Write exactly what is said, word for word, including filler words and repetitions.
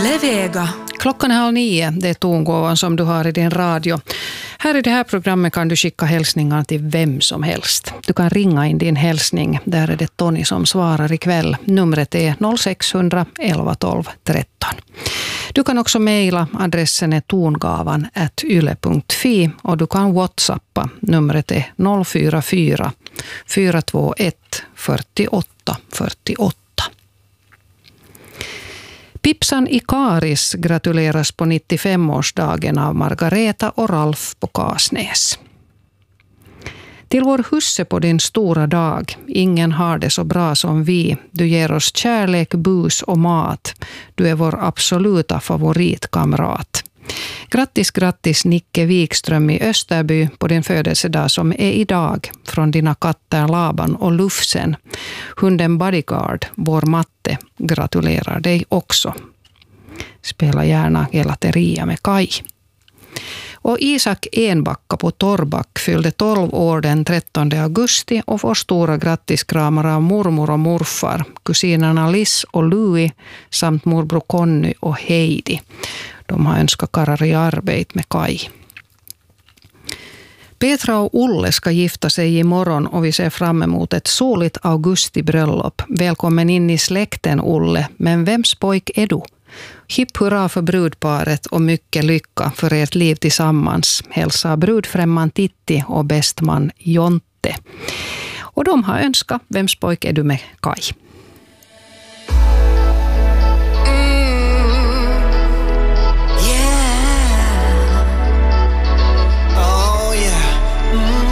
Yle Vega. Klockan är halv nio, det är tongåvan som du har i din radio. Här i det här programmet kan du skicka hälsningar till vem som helst. Du kan ringa in din hälsning, där är det Tony som svarar ikväll. Numret är noll sex noll noll elva tolv tretton. Du kan också mejla, adressen är tongavan at yle punkt fi och du kan whatsappa, numret är noll fyra fyra fyra två ett fyrtioåtta fyrtioåtta. Pipsan Ikaris gratuleras på nittiofemårsdagen av Margareta och Ralf på Kasnäs. Till vår husse på din stora dag, ingen har det så bra som vi. Du ger oss kärlek, bus och mat. Du är vår absoluta favoritkamrat. Grattis, grattis Nicke Wikström i Österby på din födelsedag som är idag, från dina katter Laban och Lufsen. Hunden Bodyguard, vår matte, gratulerar dig också. Spela gärna Gelateria med Kai. Och Isak Enbacka på Torrback fyllde tolv år den trettonde augusti och får stora grattiskramar av mormor och morfar, kusinerna Liz och Louis samt morbror Conny och Heidi. De har önskat karrar i arbete med Kai. Petra och Olle ska gifta sig imorgon och vi ser fram emot ett soligt augustibröllop. Välkommen in i släkten, Olle, men vems pojk är du? Hipp hurra för brudparet och mycket lycka för ert liv tillsammans. Hälsa brudfrämman Titti och bästman Jonte. Och de har önskat vems pojk är du med Kai.